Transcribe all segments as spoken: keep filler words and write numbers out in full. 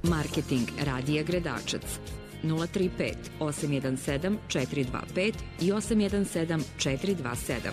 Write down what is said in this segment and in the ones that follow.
Marketing Radija Gredačac nula tri pet osam jedan sedam četiri dva pet i osam jedan sedam četiri dva sedam.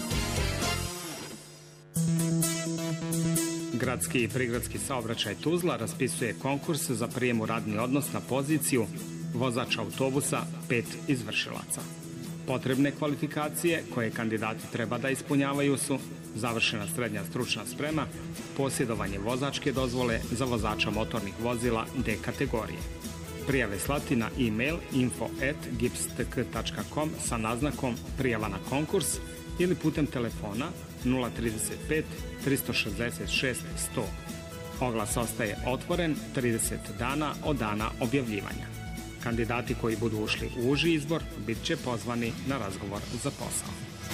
Gradski i prigradski saobraćaj Tuzla raspisuje konkurs za prijem u radni odnos na poziciju vozač autobusa pet izvršilaca. Potrebne kvalifikacije koje kandidati treba da ispunjavaju su završena srednja stručna sprema, posjedovanje vozačke dozvole za vozača motornih vozila D kategorije. Prijave slati na e-mail info at gipstk tačka com sa naznakom prijava na konkurs ili putem telefona nula tri pet tri šest šest sto. Oglas ostaje otvoren trideset dana od dana objavljivanja. Kandidati koji budu ušli u uži izbor bit će pozvani na razgovor za posao.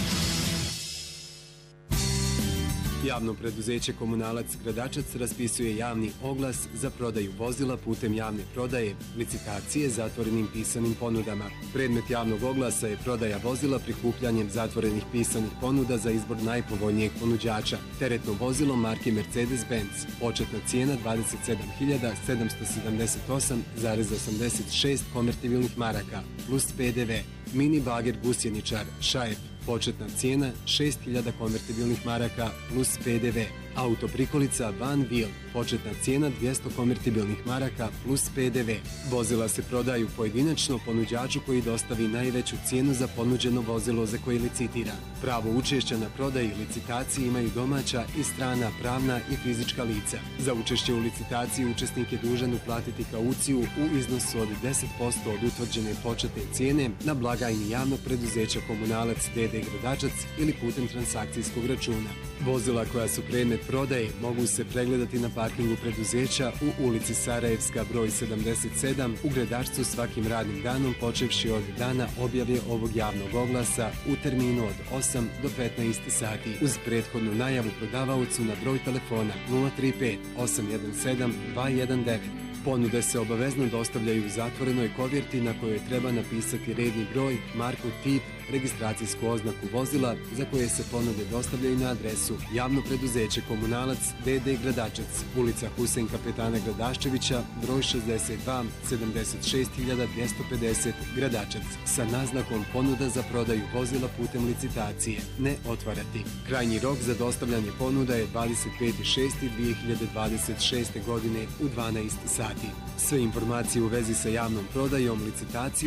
Javno preduzeće Komunalac Gradačac raspisuje javni oglas za prodaju vozila putem javne prodaje, licitacije zatvorenim pisanim ponudama. Predmet javnog oglasa je prodaja vozila prikupljanjem zatvorenih pisanih ponuda za izbor najpovoljnijeg ponuđača. Teretno vozilo marke Mercedes-Benz. Početna cijena dvadeset sedam hiljada sedamsto sedamdeset osam zarez osamdeset šest konvertibilnih maraka plus P D V. Mini bager gusjeničar Šajep. Početna cijena šest hiljada konvertibilnih maraka plus P D V. Auto prikolica Van Wheel. Početna cijena dvjesto konvertibilnih maraka plus P D V. Vozila se prodaju pojedinačno ponuđaču koji dostavi najveću cijenu za ponuđeno vozilo za koje licitira. Pravo učešća na prodaji i licitaciji imaju domaća i strana pravna i fizička lica. Za učešće u licitaciji učesnik je dužan uplatiti kauciju u iznosu od deset posto od utvrđene početne cijene na blagajni javnog preduzeća Komunalac D D Gradačac ili putem transakcijskog računa. Vozila koja su predmet prodaje mogu se pregledati na parkingu preduzeća u ulici Sarajevska broj sedamdeset sedam u Gradačcu svakim radnim danom počevši od dana objave ovog javnog oglasa u terminu od osam do petnaest sati uz prethodnu najavu prodavaocu na broj telefona nula tri pet osam jedan sedam dva jedan devet. Ponude se obavezno dostavljaju u zatvorenoj kovjerti na kojoj treba napisati redni broj, marku, tip, registracijsku oznaku vozila za koje se ponude dostavljaju na adresu Javno preduzeće Komunalac D D Gradačac, ulica Husein Kapetana Gradaščevića, broj šezdeset dva sedamdeset šest hiljada dvjesto pedeset Gradačac, sa naznakom ponuda za prodaju vozila putem licitacije. Ne otvarati. Krajnji rok za dostavljanje ponuda je dvadeset peti šesti dvije hiljade dvadeset šeste godine u dvanaest sati. Sve informacije u vezi sa javnom prodajom, licitacijom